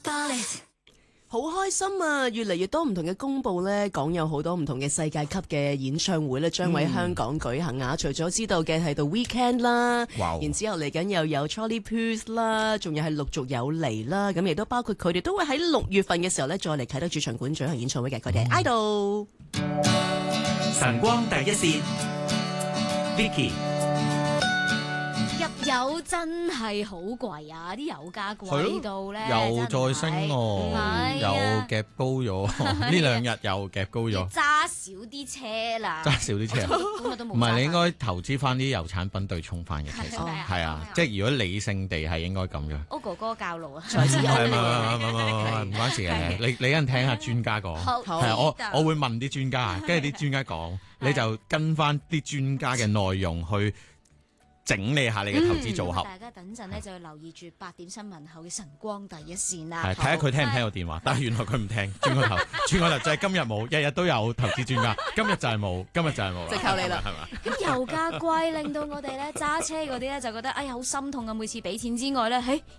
好開心啊！越嚟越多唔同嘅公佈咧，講有好多唔同嘅世界級嘅演唱會咧，將會喺香港舉行啊！除咗知道嘅係 The Weeknd 啦，然之後嚟緊又有 Charlie Puth 啦，仲有係陸續有嚟啦，咁亦都包括佢哋都會喺6月份嘅時候咧，再嚟啟德主場館舉行演唱會嘅，佢哋係 idol。 晨光第一線 Vicky。 入油真係好貴啊！啲油價貴到咧， 又再升喎，又夾高咗，呢2日又夾高咗。 揸少啲車啦， 揸少啲車，唔係你應該投資翻啲油產品對沖翻嘅，其實係啊，即係如果理性地係應該咁嘅。 歐哥哥教路啊， 唔關事嘅，你一聽下專家講，係啊，我會問啲專家，跟住啲專家講，你就跟翻啲專家嘅內容去整理下你嘅投資組合。 大家等陣咧就要留意住8點新聞後嘅晨光第一線啦。 係睇下佢聽唔聽我電話，但係原來佢唔聽，轉個頭就係今日冇，日日都有投資專家，今日就係冇，即係靠你啦， 係嘛？ 咁油價貴令到我哋咧揸車嗰啲咧就覺得哎呀好心痛啊！每次俾錢之外咧，